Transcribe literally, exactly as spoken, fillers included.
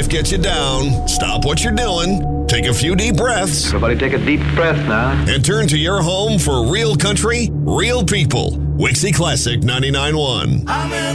life gets you down, stop what you're doing, take a few deep breaths, Everybody take a deep breath now. and turn to your home for real country, real people. Wixie Classic ninety-nine point one.